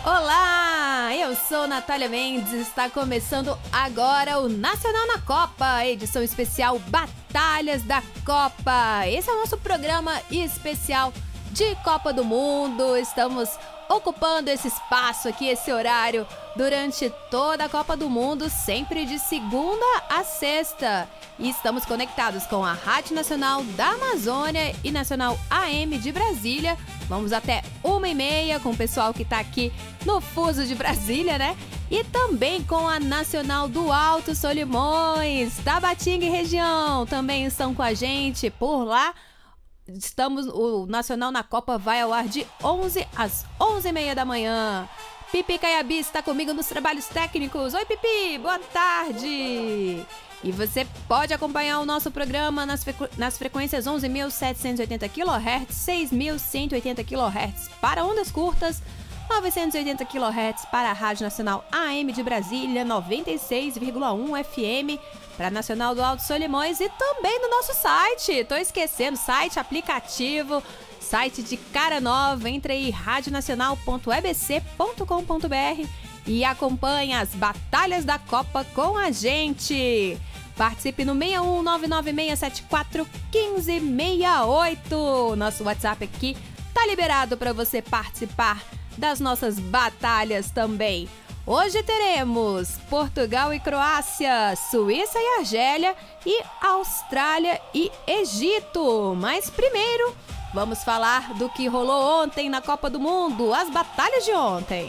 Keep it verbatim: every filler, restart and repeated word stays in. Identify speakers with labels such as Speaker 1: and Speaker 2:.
Speaker 1: Olá, eu sou Natália Mendes, está começando agora o Nacional na Copa, edição especial Batalhas da Copa. Esse é o nosso programa especial de Copa do Mundo. Estamos ocupando esse espaço aqui, esse horário, durante toda a Copa do Mundo, sempre de segunda a sexta. E estamos conectados com a Rádio Nacional da Amazônia e Nacional A M de Brasília. Vamos até uma e meia com o pessoal que está aqui no fuso de Brasília, né? E também com a Nacional do Alto Solimões, Tabatinga e região, também estão com a gente por lá. Estamos, o Nacional na Copa vai ao ar de onze às onze e meia da manhã. Pipi Caiabi está comigo nos trabalhos técnicos. Oi, Pipi, boa tarde! E você pode acompanhar o nosso programa nas, frequ... nas frequências onze mil setecentos e oitenta quilohertz, seis mil cento e oitenta quilohertz para ondas curtas, novecentos e oitenta quilohertz para a Rádio Nacional A M de Brasília, noventa e seis vírgula um F M para a Nacional do Alto Solimões e também no nosso site. Tô esquecendo, site, aplicativo, site de cara nova. Entre aí, radionacional ponto e b c ponto com ponto b r e acompanhe as batalhas da Copa com a gente. Participe no seis um nove nove seis sete quatro um cinco seis oito. Nosso WhatsApp aqui tá liberado para você participar das nossas batalhas também. Hoje teremos Portugal e Croácia, Suíça e Argélia e Austrália e Egito. Mas primeiro, vamos falar do que rolou ontem na Copa do Mundo, as batalhas de ontem.